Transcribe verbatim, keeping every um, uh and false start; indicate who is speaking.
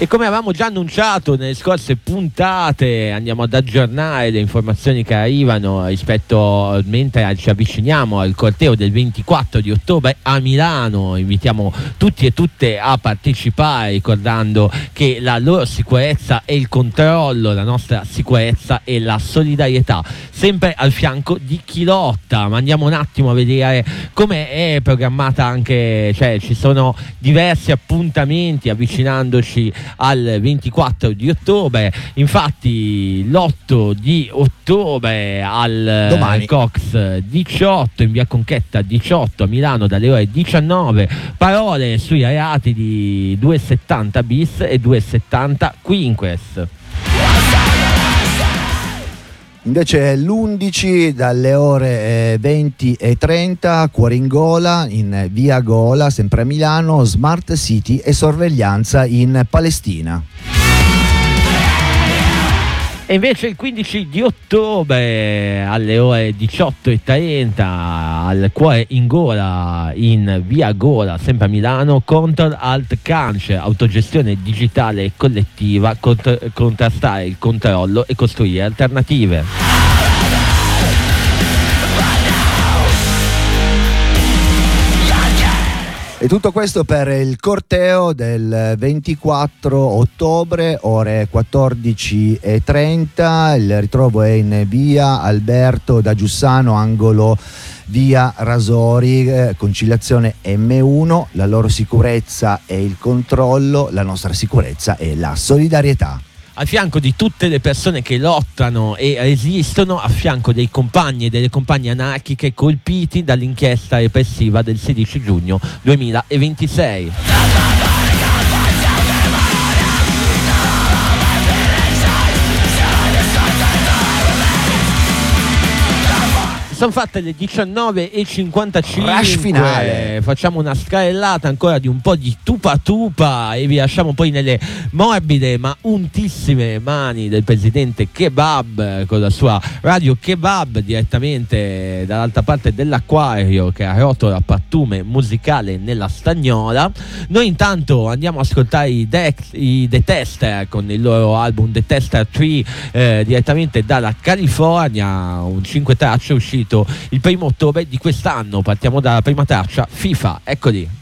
Speaker 1: E come avevamo già annunciato nelle scorse puntate, andiamo ad aggiornare le informazioni che arrivano rispetto, mentre ci avviciniamo al corteo del ventiquattro di ottobre a Milano. Invitiamo tutti e tutte a partecipare, ricordando che la loro sicurezza e il controllo, la nostra sicurezza e la solidarietà, sempre al fianco di chi lotta. Ma andiamo un attimo a vedere come è programmata anche, cioè ci sono diversi appuntamenti avvicinandoci al ventiquattro di ottobre. Infatti l'otto di ottobre al
Speaker 2: Domani.
Speaker 1: Cox diciotto, in via Conchetta diciotto a Milano, dalle ore diciannove, parole sui reati di duecentosettanta bis e duecentosettanta quinques.
Speaker 2: Invece l'undici dalle ore venti e trenta, Cuore in Gola in via Gola, sempre a Milano, Smart City e sorveglianza in Palestina.
Speaker 1: E invece il quindici di ottobre alle ore diciotto e trenta al Cuore in Gola in via Gola, sempre a Milano, Control Alt Cancer, autogestione digitale e collettiva, cont- contrastare il controllo e costruire alternative.
Speaker 2: E tutto questo per il corteo del ventiquattro ottobre, ore quattordici e trenta. Il ritrovo è in via Alberto da Giussano, angolo via Rasori, eh, conciliazione M uno. La loro sicurezza è il controllo, la nostra sicurezza è la solidarietà.
Speaker 1: A fianco di tutte le persone che lottano e resistono, a fianco dei compagni e delle compagne anarchiche colpiti dall'inchiesta repressiva del sedici giugno duemilaventisei. Sono fatte le diciannove e cinquantacinque.
Speaker 2: Rush finale.
Speaker 1: Facciamo una scarrellata ancora di un po' di tupa tupa e vi lasciamo poi nelle morbide ma untissime mani del presidente Kebab con la sua radio Kebab, direttamente dall'altra parte dell'acquario che arrotola pattume musicale nella stagnola. Noi intanto andiamo a ascoltare i, Dex, i The Tester con il loro album The Tester tre, eh, direttamente dalla California, un cinque tracce uscito il primo ottobre di quest'anno. Partiamo dalla prima traccia, FIFA, eccoli.